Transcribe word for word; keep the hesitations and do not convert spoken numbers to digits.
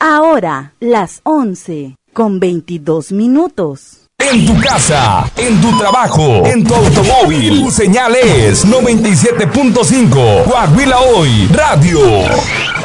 Ahora, las once con veintidós minutos. En tu casa, en tu trabajo, en tu automóvil, tu señal es noventa y siete punto cinco. Coahuila Hoy Radio.